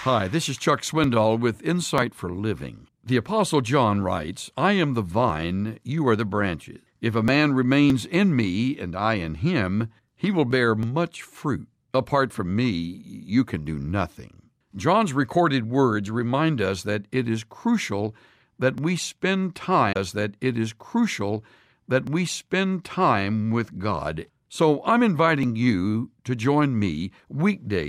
Hi, this is Chuck Swindoll with Insight for Living. The Apostle John writes, I am the vine, you are the branches. If a man remains in me and I in him, he will bear much fruit. Apart from me, you can do nothing. John's recorded words remind us that it is crucial that we spend time with God. So I'm inviting you to join me weekdays